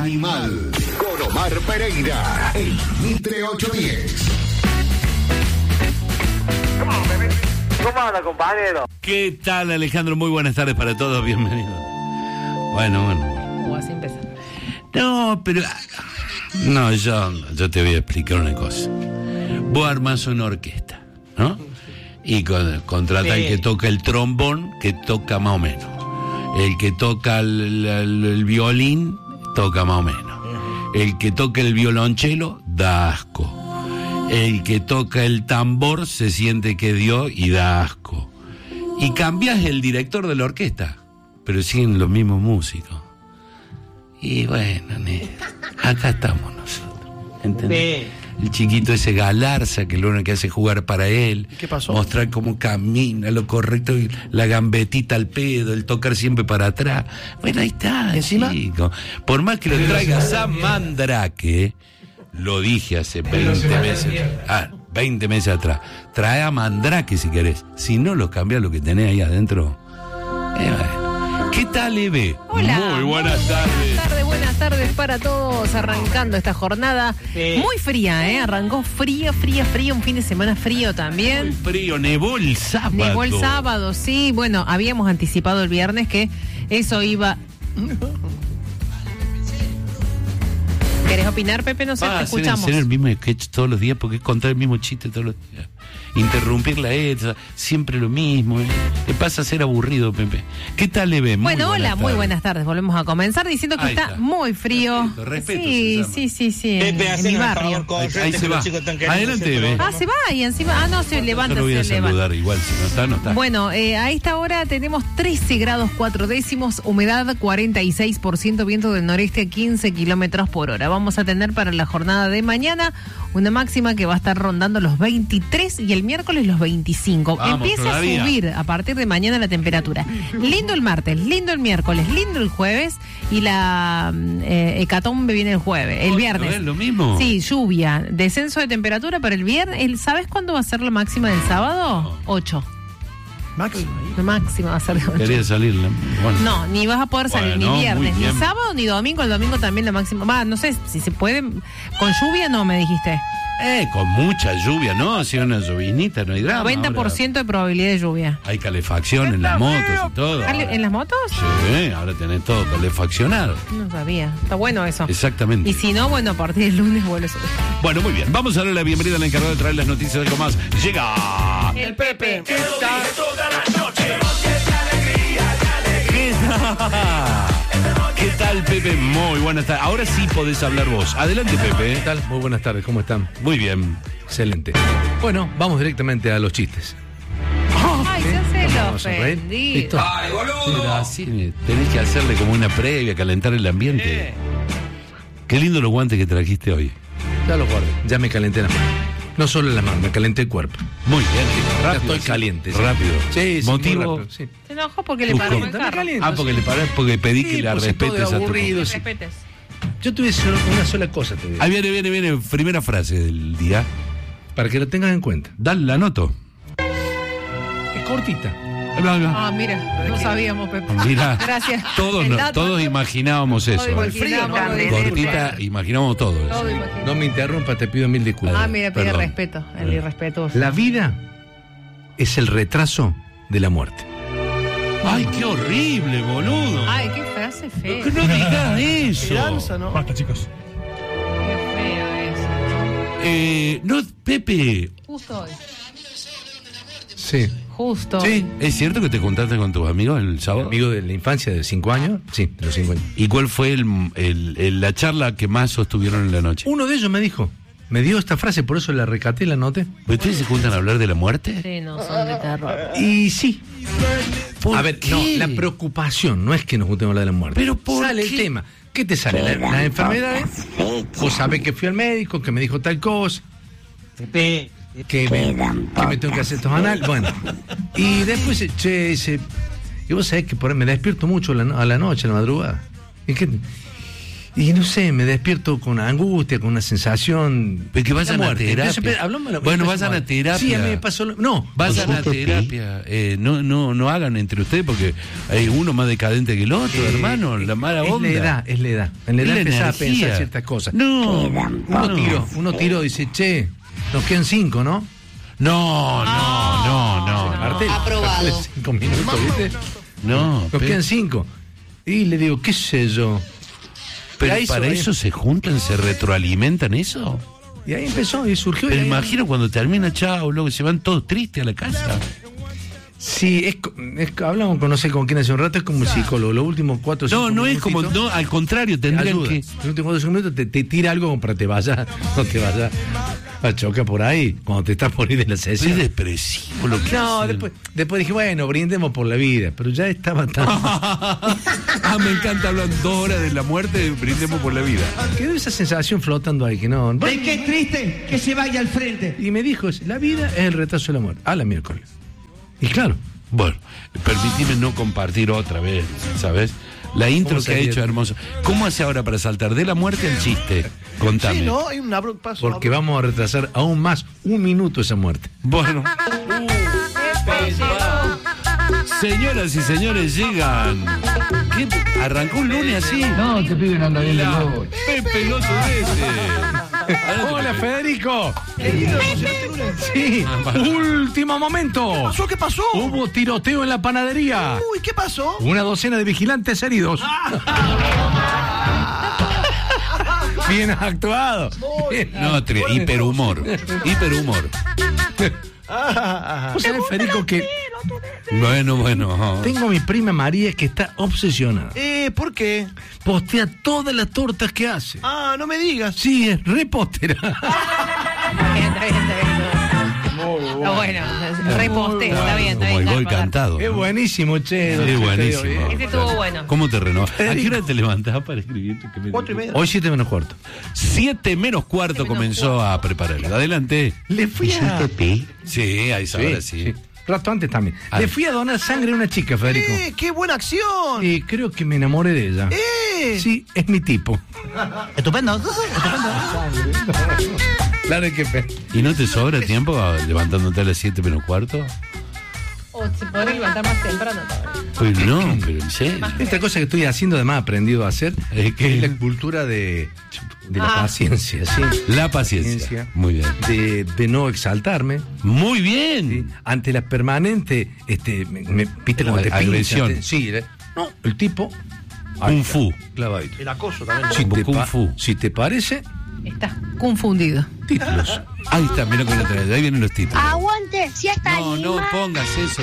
Animal, con Omar Pereira, en Mitre 810. ¿Cómo anda, compañero? ¿Qué tal, Alejandro? Muy buenas tardes para todos, bienvenidos. Bueno. O así empezó. No, pero... No, yo te voy a explicar una cosa. Vos armás una orquesta, ¿no? Y contrata al que toca el trombón, que toca más o menos. El que toca el violín, toca más o menos. El que toca el violonchelo, da asco. El que toca el tambor se siente que dio y da asco. Y cambias el director de la orquesta, pero siguen los mismos músicos. Y bueno, acá estamos nosotros, ¿entendés? Sí. El chiquito ese Galarza, que lo único que hace es jugar para él. ¿Qué pasó? Mostrar cómo camina, lo correcto, la gambetita al pedo, el tocar siempre para atrás. Bueno, ahí está, ¿encima? chico. Por más que lo traigas a Mandrake, lo dije hace 20 meses. 20 meses atrás. Trae a Mandrake si querés. Si no, lo cambias lo que tenés ahí adentro. ¿Qué tal, Eve? Hola. Muy buenas tardes. Buenas tardes para todos. Arrancando esta jornada muy fría, ¿eh? Arrancó frío. Un fin de semana frío también. Muy frío, nevó el sábado. Sí. Bueno, habíamos anticipado el viernes que eso iba... ¿Querés opinar, Pepe? No sé, te escuchamos. Hacer el mismo sketch todos los días, porque es contar el mismo chiste todos los días. Interrumpirla siempre lo mismo. Le pasa a ser aburrido, Pepe. ¿Qué tal, Eve? Bueno, hola, muy buenas tardes. Volvemos a comenzar diciendo que está muy frío. Respeto, sí. Pepe, en mi barrio. Ahí se va. Adelante, Eve. Se va y encima... se levanta. Yo lo voy a saludar igual, si no está. Bueno, a esta hora tenemos 13 grados 4 décimos, humedad 46%, viento del noreste a 15 kilómetros por hora. Vamos a tener para la jornada de mañana una máxima que va a estar rondando los 23 y el miércoles los 25. Empieza todavía a subir a partir de mañana la temperatura. Lindo el martes, lindo el miércoles, lindo el jueves y la hecatombe viene el jueves, el viernes. ¿Es lo mismo? Sí, lluvia, descenso de temperatura para el viernes. ¿Sabes cuándo va a ser la máxima del sábado? 8. Máxima va a ser de 8. Quería salir. Bueno. No, ni vas a poder salir ni viernes, ni sábado, ni domingo. El domingo también la máxima. No sé si se puede. Con lluvia no, me dijiste. Con mucha lluvia, ¿no? Si una llovinita, no hay drama. 90% ahora de probabilidad de lluvia. Hay calefacción en las motos y todo. ¿En las motos? Sí, ahora tenés todo calefaccionado. No sabía. Está bueno eso. Exactamente. Y si no, bueno, a partir del lunes vuelve a subir. Bueno, muy bien. Vamos a darle la bienvenida al encargado de traer las noticias de algo más. Llega el Pepe. ¿Qué tal? Toda la noche. ¿Qué tal? ¿Qué tal, Pepe? Muy buenas tardes. Ahora sí podés hablar vos. Adelante, Pepe. ¿Qué tal? Muy buenas tardes, ¿cómo están? Muy bien. Excelente. Bueno, vamos directamente a los chistes. Ay, ya se lo ofendí. ¿Listo? ¡Ay, boludo! Mira, así tenés que hacerle como una previa, calentar el ambiente. Qué lindo los guantes que trajiste hoy. Ya los guardé. Ya me calenté las manos. No solo las manos, me calenté el cuerpo. Muy bien. Ya estoy caliente. Sí. Rápido. Sí, ¿Motivo? rápido, sí. Se enojó porque le paró el carro. Porque le paré, porque pedí que la pues, respetes a tu aburrido, mujer. sí. Respetes. Yo te voy a decir una sola cosa, te digo. Ahí viene. Primera frase del día. Para que lo tengas en cuenta. Dale, la anoto. Es cortita. Mira, no sabíamos, Pepe. Mira, Gracias. todos imaginábamos eso. Cortita, imaginamos todo eso. No me interrumpa, te pido mil disculpas. Mira, pide respeto, el irrespetuoso. La vida es el retraso de la muerte. Ay, qué horrible, boludo. Ay, qué frase fea. ¿Por qué no digas eso? Danza, ¿no? Basta, chicos. Qué feo eso. No, Pepe. Justo hoy. Sí. Justo. Sí, ¿es cierto que te juntaste con tus amigos el sábado? Amigo de la infancia de 5 años. Sí, de los 5 años. ¿Y cuál fue la charla que más sostuvieron en la noche? Uno de ellos me dio esta frase, por eso la recaté, la anoté. ¿Ustedes se juntan a hablar de la muerte? Sí, no, son de terror. Y sí. ¿Por a ver, qué? no, la preocupación no es que nos juntemos a hablar de la muerte. Pero ¿por sale qué? el tema. ¿Qué te sale? Las enfermedades. Vos sabés que fui al médico, que me dijo tal cosa. Que me tengo que hacer estos análisis. Bueno, y después, y vos sabés que por ahí me despierto mucho a la noche, a la madrugada. Y no sé, me despierto con angustia, con una sensación. Pero que vayan a terapia. Entonces, hablamos de la- Bueno, vayan a terapia. Sí, a mí me pasó. No, Vayan a terapia. No hagan entre ustedes porque hay uno más decadente que el otro, hermano. La mala onda. Es la edad. En la edad Es la empezaba a energía. pensar ciertas cosas. No. Uno tiró, dice, che, nos quedan 5, ¿no? No. Martel, Aprobado. calculé 5 minutos, ¿viste? No. Nos quedan 5. Y le digo, ¿qué sé yo? Pero Ahí para hizo- eso se juntan, se retroalimentan eso. Y ahí empezó, y surgió. Pero y ahí- imagino cuando termina, chao, luego se van todos tristes a la casa. Sí, hablamos con no sé con quién hace un rato, es como un psicólogo. Los últimos 4 o 5 No, no es como, no, al contrario, tendrían ayuda. que. Los últimos 4 o 5 minutos te tira algo como para que te vayas, no te vayas a chocar por ahí, cuando te estás por ir de la Es sesión. depresivo lo que No, hacen. después dije, bueno, brindemos por la vida, pero ya estaba tan... Me encanta hablar 2 horas de la muerte, brindemos por la vida. Quedó esa sensación flotando ahí, que no... ¿Ven que es triste? Que se vaya al frente. Y me dijo, la vida es el retraso de la muerte. A la miércoles. Y claro, Bueno, permitime no compartir otra vez, ¿sabes? La intro ¿Cómo que ha sería? hecho hermoso. ¿Cómo hace ahora para saltar de la muerte al chiste? Contame. Sí, ¿no? Hay un paso. porque vamos a retrasar aún más 1 minuto esa muerte. Bueno. Señoras y señores, llegan. ¿Qué? ¿Arrancó un lunes así? No, te piden anda bien de La nuevo. Pepe Loto ese. ¡Hola, Federico! Sí, último momento. ¿Qué pasó? Hubo tiroteo en la panadería. Uy, ¿qué pasó? Una docena de vigilantes heridos. Bien actuado. Bien No, hiperhumor. Hiperhumor. ¿Vos sabés, Federico, que Bueno. tengo a mi prima María que está obsesionada? ¿Por qué? Postea todas las tortas que hace. Ah, no me digas. Sí, es repostera. Está bien. Está bueno, reposte, está bien. Como el gol Garpa. cantado. Es ¿no? buenísimo, che. Es buenísimo. Ese estuvo bueno. ¿Cómo te renovas? ¿A qué hora te levantás para escribir? 4:30. Hoy 7 menos cuarto. 7 menos cuarto comenzó a preparar. Adelante. Le fui a... Sí, a esa hora sí. Rato antes también. Ah. Le fui a donar sangre a una chica, Federico. ¡Qué buena acción! Y creo que me enamoré de ella. Sí, es mi tipo. Estupendo. Claro que... ¿Y no te sobra tiempo levantándote a las 7 menos cuarto? O se podría levantar más temprano todavía. Pues no, pero en serio. Esta cosa que estoy haciendo, además, aprendido a hacer, ¿Es qué? es la cultura de la paciencia, ¿sí? La paciencia. Muy bien. De no exaltarme. Muy ¿sí? bien. Ante la permanente, viste como te Agresión. pinchan, sí, no, el tipo... Kung Fu. Clavadito. El acoso también. Si te, Kung Fu. si te parece, Estás confundido. títulos. Ahí está, mira con otra vez. Ahí vienen los títulos. Aguante, si hasta No, no pongas eso.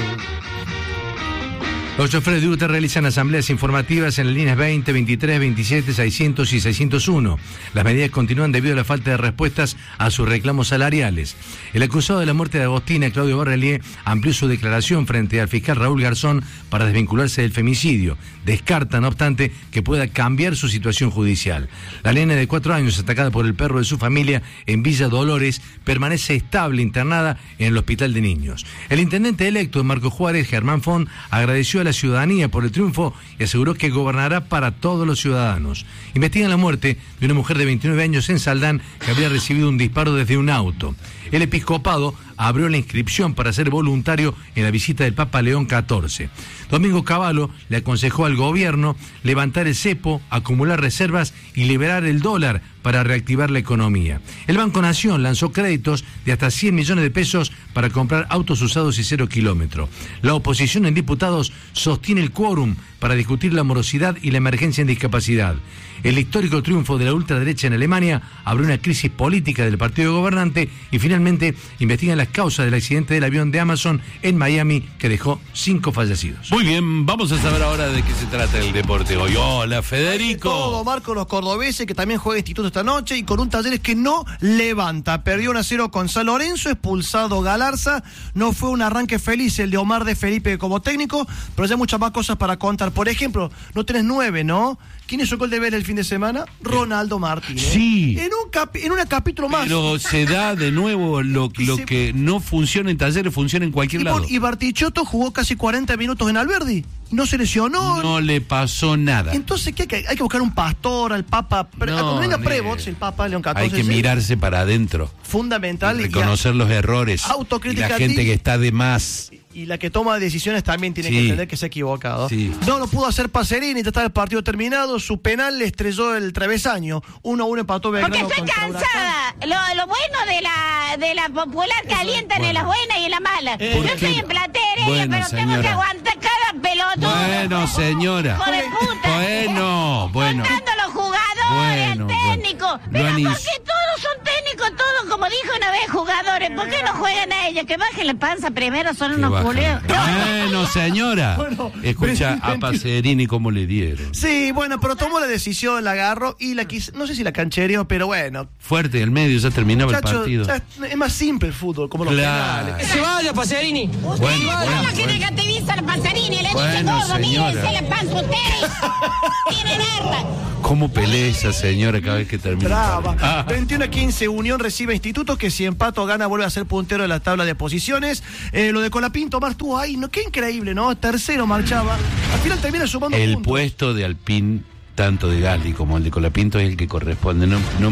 Los choferes de UTA realizan asambleas informativas en las líneas 20, 23, 27, 600 y 601. Las medidas continúan debido a la falta de respuestas a sus reclamos salariales. El acusado de la muerte de Agostina, Claudio Barrelier, amplió su declaración frente al fiscal Raúl Garzón para desvincularse del femicidio. Descarta, no obstante, que pueda cambiar su situación judicial. La nena de 4 años, atacada por el perro de su familia en Villa Dolores, permanece estable internada en el hospital de niños. El intendente electo de Marco Juárez, Germán Font, agradeció a la ciudadanía por el triunfo y aseguró que gobernará para todos los ciudadanos. Investigan la muerte de una mujer de 29 años en Saldán que habría recibido un disparo desde un auto. El episcopado abrió la inscripción para ser voluntario en la visita del Papa León XIV. Domingo Cavallo le aconsejó al gobierno levantar el cepo, acumular reservas y liberar el dólar para reactivar la economía. El Banco Nación lanzó créditos de hasta 100 millones de pesos para comprar autos usados y 0 kilómetros. La oposición en diputados sostiene el quórum para discutir la morosidad y la emergencia en discapacidad. El histórico triunfo de la ultraderecha en Alemania abrió una crisis política del partido gobernante y finalmente investigan las causas del accidente del avión de Amazon en Miami que dejó 5 fallecidos. Muy bien, vamos a saber ahora de qué se trata el deporte hoy. Hola, Federico. Todo, Marco, los cordobeses, que también juega Instituto esta noche, y con un Talleres que no levanta. Perdió 1-0 con San Lorenzo, expulsado Galarza. No fue un arranque feliz el de Omar de Felipe como técnico, pero ya hay muchas más cosas para contar. Por ejemplo, no tenés 9, ¿no? ¿Quién hizo gol de Vélez el fin de semana? Ronaldo Martínez. Sí. En un capítulo más. Pero se da de nuevo lo que no funciona en Talleres, funciona en cualquier lado. Y Bartichotto jugó casi 40 minutos en Alberdi. No se lesionó. No le pasó nada. Entonces, ¿qué hay que buscar un pastor, al Papa? Cuando venga Prevost, el Papa León XIV. Hay que mirarse para adentro. Fundamental. Reconocer los errores. Autocrítica. Y la gente que está de más. Y la que toma decisiones también tiene que entender que se ha equivocado. Sí. No lo pudo hacer Pacerini, ya estaba el partido terminado. Su penal le estrelló el travesaño. 1-1 empató Belgrano. Porque estoy cansada. Lo bueno de la popular calientan en las buenas y en las malas. Yo estoy en Platea, pero tengo que aguantar cada pelotudo. Bueno, señora. Hijo de puta. Bueno. Contando los jugadores, técnicos. Pero ¿por qué todos son técnicos? Todos, como dijo una vez, jugadores. ¿Por qué no juegan a ellos? Que bajen la panza primero, son unos culeros. Bueno, señora. Escucha a Pacerini cómo le dieron. Sí, bueno, pero tomó la decisión, la agarró y la quiso. No sé si la canchereó, pero bueno. Fuerte el medio, ya terminaba el Muchacho, partido. Es más simple el fútbol, como los penales. ¡Que se vaya, Pacerini! Ustedes son los que negativizan a Pacerini. Le dicen gordo, mírense la panza ustedes. Tienen arma. ¿Cómo pelea esa señora cada vez que termina? Brava. 21-15, Unión recibe a Instituto, que si empata o gana vuelve a ser puntero de la tabla de posiciones. Lo de Colapinto, Mar, estuvo ahí, qué increíble, ¿no? Tercero marchaba. Al final termina sumando el puntos. Puesto de Alpín, tanto de Gali como el de Colapinto, es el que corresponde.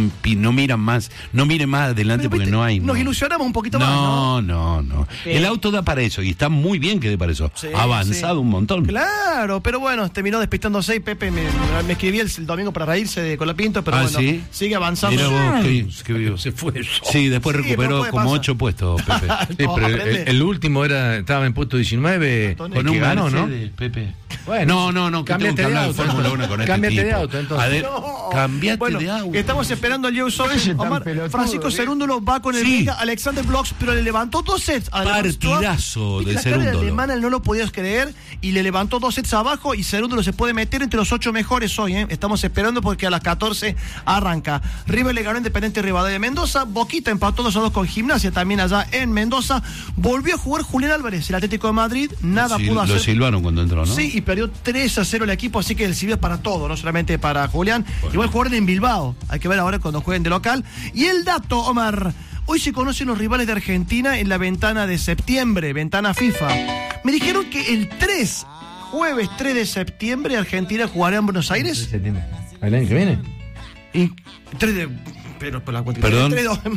No miren más adelante, porque no hay. Nos ilusionamos un poquito más, ¿no? No. El auto da para eso y está muy bien que dé para eso. Sí, ha avanzado un montón. Claro, pero bueno, terminó despistándose y Pepe me escribía el domingo para reírse de Colapinto, pero sigue avanzando. Mira vos, se fue. Sí, después recuperó como 8 puestos, Pepe. Sí, pero el último estaba en puesto 19 con un ganó, Mercedes, ¿no? Pepe. Bueno, no, que cámbiate tengo que de hablar auto, de Fórmula 1 con este tipo. De auto, entonces. Cambiate de auto. Estamos esperando al US Open. Omar, Francisco Cerúndolo va con el Vega, Alexander Bloch, pero le levantó 2 sets. Partidazo de Cerúndolo. El alemán no lo podías creer y le levantó 2 sets abajo y Cerúndolo se puede meter entre los 8 mejores hoy. Estamos esperando porque a las 14 arranca. River le ganó Independiente Rivadavia de Mendoza. Boquita empató 2-2 con Gimnasia también allá en Mendoza. Volvió a jugar Julián Álvarez, el Atlético de Madrid. Nada pudo hacer. Lo silbaron cuando entró, ¿no? Sí, y perdió 3-0 el equipo, así que el sirvió para todo, no solamente para Julián. Bueno. Igual jugaron en Bilbao, hay que ver ahora cuando jueguen de local. Y el dato, Omar, hoy se conocen los rivales de Argentina en la ventana de septiembre, ventana FIFA. Me dijeron que el jueves 3 de septiembre, Argentina jugará en Buenos Aires. ¿El año que viene? Y 3 de... Pero por la cuenta. Perdón.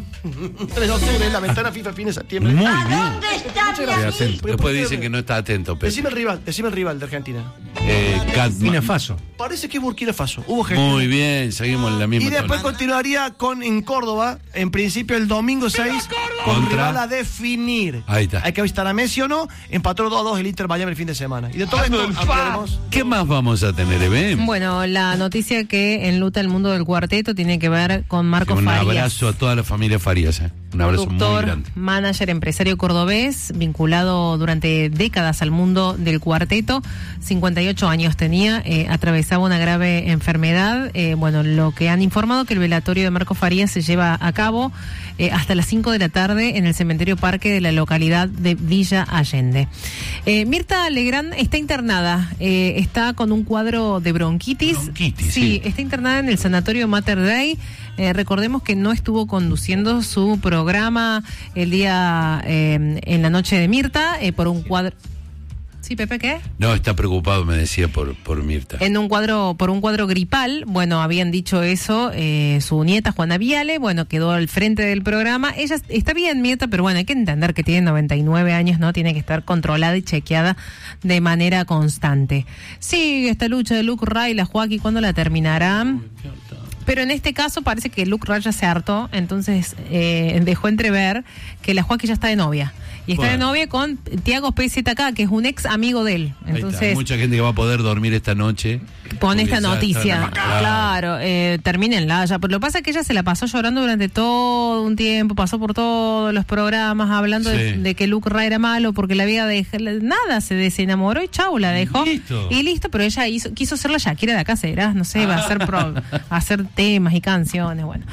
3-2 es la ventana FIFA fin de septiembre. Muy bien. ¿Dónde está mi Después dicen que no está atento, Pepe. Decime el rival de Argentina. Burkina Faso. Parece que es Burkina Faso. Hubo muy bien, seguimos en la misma. Y después continuaría en Córdoba, en principio el domingo 6, con rival a definir. Ahí está. Hay que avistar a Messi o no. Empató 2-2 el Inter Miami el fin de semana. Y de todo esto hablaremos. ¿Qué más vamos a tener, Eve? Bueno, la noticia que enluta el mundo del cuarteto tiene que ver con Marco Un Farías. abrazo a toda la familia Farías. Un abrazo muy grande. Manager, empresario cordobés, vinculado durante décadas al mundo del cuarteto. 58 años tenía, atravesaba una grave enfermedad. Bueno, lo que han informado que el velatorio de Marco Farías se lleva a cabo hasta las 5 de la tarde en el cementerio Parque de la localidad de Villa Allende. Mirta Legrand está internada, está con un cuadro de bronquitis. Sí, está internada en el sanatorio Mater Dei. Recordemos que no estuvo conduciendo su programa el día en la noche de Mirta por un cuadro. Sí, Pepe, ¿qué? No, está preocupado, me decía, por Mirta. Por un cuadro gripal, bueno, habían dicho eso, su nieta Juana Viale, bueno, quedó al frente del programa. Ella está bien, Mirta, pero bueno, hay que entender que tiene 99 años, ¿no? Tiene que estar controlada y chequeada de manera constante. Sí, esta lucha de Luke Ray y la Joaquín, ¿cuándo la terminarán? Pero en este caso parece que Luke Ray ya se hartó, entonces dejó entrever que la Joaquín ya está de novia. Y está de novia con Tiago PZK, que es un ex amigo de él. Entonces, hay mucha gente que va a poder dormir esta noche con esta noticia. Claro, termínenla ya. Pero lo que pasa es que ella se la pasó llorando durante todo un tiempo, pasó por todos los programas hablando de que Luke Ray era malo porque la había dejado. Nada, se desenamoró y chau, la dejó. Y listo, pero ella quiso ser la Shakira de acá, será, no sé, va a hacer temas y canciones, bueno.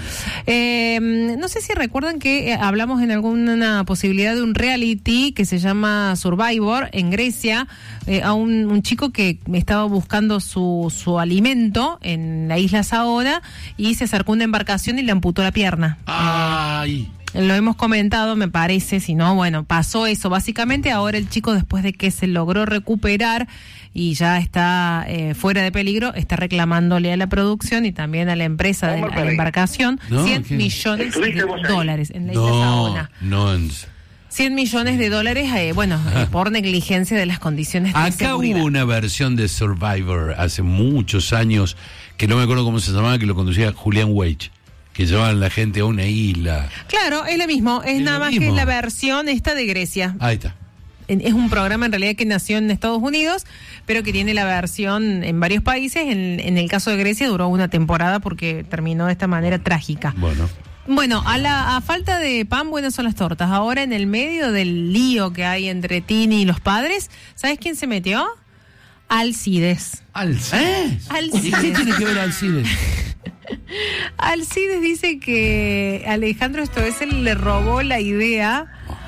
No sé si recuerdan que hablamos en alguna posibilidad de un reality que se llama Survivor en Grecia, a un chico que estaba buscando su alimento en la isla Saona y se acercó a una embarcación y le amputó la pierna. ¡Ay! Lo hemos comentado, me parece, si no, bueno, pasó eso. Básicamente ahora el chico, después de que se logró recuperar y ya está fuera de peligro, está reclamándole a la producción y también a la empresa de la embarcación $100 millones en la isla Saona. 100 millones de dólares, por negligencia de las condiciones de seguridad. Acá hubo una versión de Survivor hace muchos años, que no me acuerdo cómo se llamaba, que lo conducía Julián Weich, que llevaban la gente a una isla. Claro, es lo mismo, es nada más que la versión esta de Grecia. Ahí está. Es un programa en realidad que nació en Estados Unidos, pero que tiene la versión en varios países. En el caso de Grecia duró una temporada porque terminó de esta manera trágica. Bueno, a falta de pan, buenas son las tortas. Ahora, en el medio del lío que hay entre Tini y los padres, ¿sabes quién se metió? Alcides. ¿Alcides? ¿Y qué tiene que ver Alcides? Alcides dice que Alejandro Stoessel le robó la idea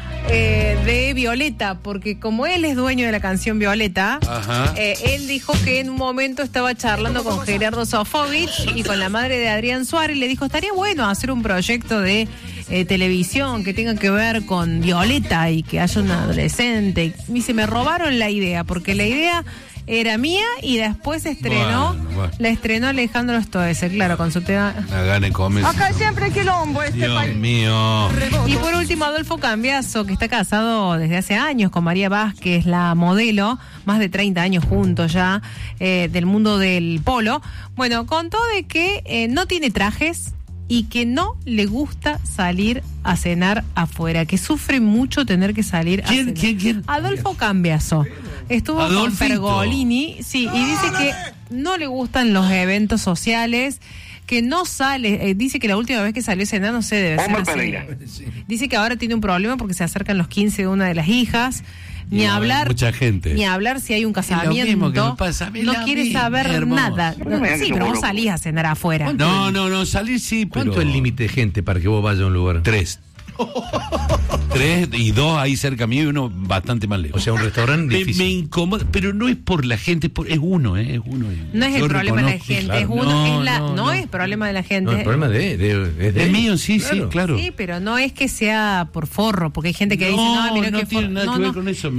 de Violeta, porque como él es dueño de la canción Violeta, él dijo que en un momento estaba charlando con Gerardo Sofovich y con la madre de Adrián Suárez, y le dijo, estaría bueno hacer un proyecto de televisión que tenga que ver con Violeta y que haya una adolescente. Y dice, me robaron la idea, porque la idea era mía y después la estrenó Alejandro Stoessel, claro, con su tema. Acá siempre hay quilombo Dios país. Mío. Y por último, Adolfo Cambiaso, que está casado desde hace años con María Vázquez, la modelo, más de 30 años juntos ya, del mundo del polo. Bueno, contó de que no tiene trajes y que no le gusta salir a cenar afuera, que sufre mucho tener que salir a cenar. ¿Quién? Adolfo Cambiaso. Estuvo con Pergolini, sí, y dice que no le gustan los eventos sociales, que no sale, dice que la última vez que salió a cenar, no sé, debe ser así. Dice que ahora tiene un problema porque se acercan los 15 de una de las hijas. Ni hablar, mucha gente. Ni hablar si hay un casamiento. No quiere saber nada. Sí, pero vos salís a cenar afuera. No, salir sí, pero... ¿Cuánto es el límite de gente para que vos vayas a un lugar? 3 y 2 ahí cerca mío y uno bastante más lejos. O sea, un restaurante difícil. Me incomoda, pero no es por la gente, es uno. No es el problema de la gente, claro. Es uno. No es problema de la gente. No, el problema es mío, sí, claro. Sí, pero no es que sea por forro, porque hay gente que dice, no tiene nada que ver con eso.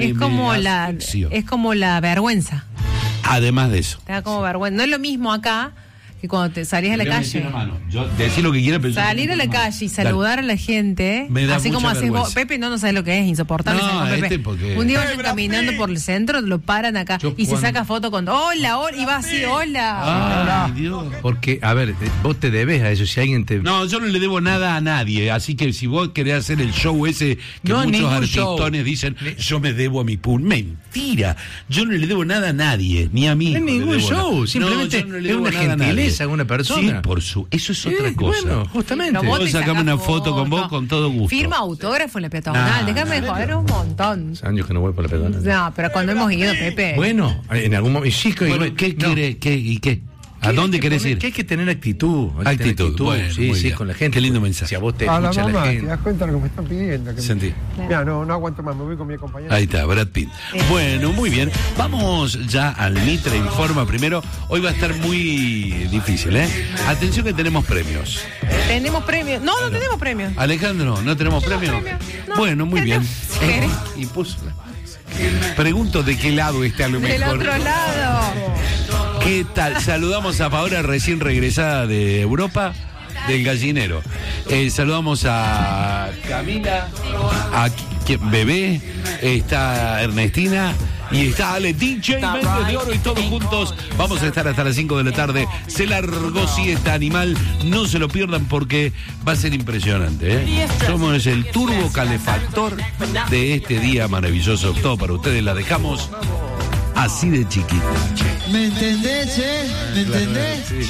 Es como la vergüenza. Además de eso. Te da como vergüenza. No es lo mismo acá que cuando te salís a la calle. Yo decir lo que quiera, pero salir a la calle y saludar a la gente, así como haces vos. Pepe no sabe lo que es, insoportable. Pepe. Un día vayan caminando por el centro, lo paran acá se saca foto con hola, y va así, hola. Ay, Dios. Porque, a ver, vos te debes a eso, si alguien te... No, yo no le debo nada a nadie, así que si vos querés hacer el show ese que muchos artistones dicen, yo me debo a mi público. Mentira, yo no le debo nada a nadie, ni a mí. No es ningún show, simplemente es una gentileza a una persona. Sí, eso es otra cosa. Bueno, justamente. Vos sacame una foto con vos con todo gusto. Firma autógrafo en la peatonal, déjame joder un montón. Hace años que no voy por la peatonal. No, pero cuando hemos ido, Pepe. Bueno, en algún momento. ¿Qué quiere? ¿Qué? ¿A dónde querés ir? Que hay que tener actitud. Bueno, sí, con la gente. Qué lindo mensaje. Si a vos te escucha la gente. ¿Te das cuenta de lo que me están pidiendo? Sentí. Mira, no aguanto más, me voy con mi compañero. Ahí está, Brad Pitt. Bueno, muy bien. Vamos ya al Mitre Informa primero. Hoy va a estar muy difícil, ¿eh? Atención que tenemos premios. ¿Tenemos premios? No tenemos premios. Alejandro, ¿no tenemos premios? No, bueno, muy bien. Y puso... Pregunto de qué lado está lo mejor. Del otro lado. ¿Qué tal? Saludamos a Paola, recién regresada de Europa, del gallinero. Saludamos a Camila, a Bebé, está Ernestina y está Ale DJ Méndez de Oro, y todos juntos vamos a estar hasta las 5 de la tarde. Se largó siesta animal, no se lo pierdan porque va a ser impresionante, ¿eh? Somos el turbo calefactor de este día maravilloso. Todo para ustedes, la dejamos así de chiquita. ¿Me entendés, ¿Me entendés? Sí.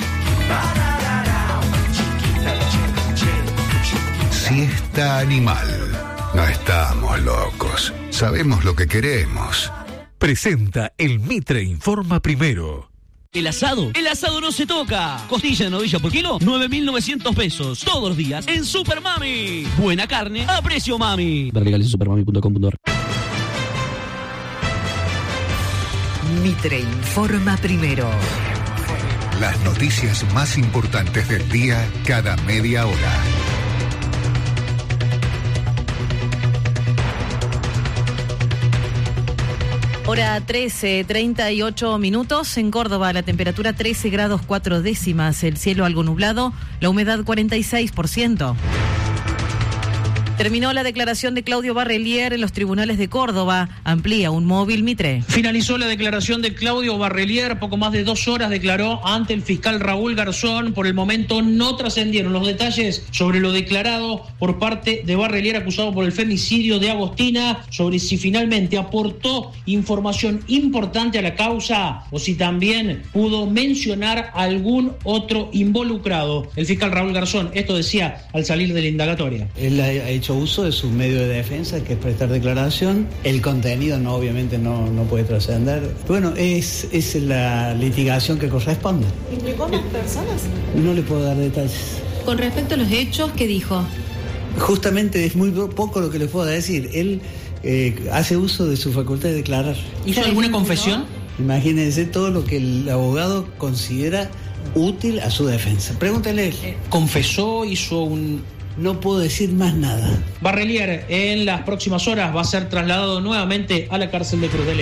Siesta animal. No estamos locos. Sabemos lo que queremos. Presenta el Mitre Informa primero. El asado no se toca. Costilla de novilla por kilo, 9.900 pesos. Todos los días en Super Mami. Buena carne a precio mami. Ver legales en supermami.com.ar. Mitre informa primero. Las noticias más importantes del día cada media hora. Hora 13:38 minutos. En Córdoba la temperatura 13 grados 4 décimas, el cielo algo nublado, la humedad 46%. Terminó la declaración de Claudio Barrelier en los tribunales de Córdoba. Amplía un móvil Mitre. Finalizó la declaración de Claudio Barrelier. Poco más de 2 horas declaró ante el fiscal Raúl Garzón. Por el momento no trascendieron los detalles sobre lo declarado por parte de Barrelier, acusado por el femicidio de Agostina, sobre si finalmente aportó información importante a la causa o si también pudo mencionar a algún otro involucrado. El fiscal Raúl Garzón esto decía al salir de la indagatoria. Él ha hecho uso de su medio de defensa, que es prestar declaración. El contenido obviamente no puede trascender. Bueno, es la litigación que corresponde. ¿Implicó más personas? No le puedo dar detalles. Con respecto a los hechos, ¿qué dijo? Justamente es muy poco lo que le puedo decir. Él hace uso de su facultad de declarar. ¿Hizo alguna confesión? Imagínense todo lo que el abogado considera útil a su defensa. Pregúntale. ¿Confesó? ¿Hizo un...? No puedo decir más nada. Barrelier en las próximas horas va a ser trasladado nuevamente a la cárcel de Cruz del Eje.